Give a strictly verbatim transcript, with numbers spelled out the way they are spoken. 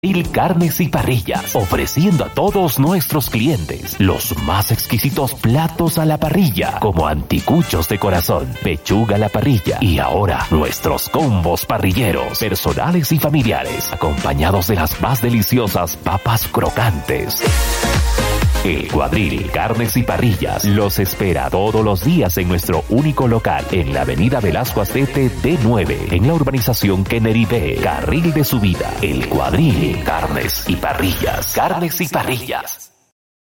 Il Carnes y Parrillas, ofreciendo a todos nuestros clientes los más exquisitos platos a la parrilla, como anticuchos de corazón, pechuga a la parrilla y ahora nuestros combos parrilleros, personales y familiares, acompañados de las más deliciosas papas crocantes. El Cuadril Carnes y Parrillas los espera todos los días en nuestro único local en la avenida Velasco Astete D nueve, en la urbanización Kennedy B, carril de subida. El Cuadril Carnes y Parrillas. Carnes y Parrillas.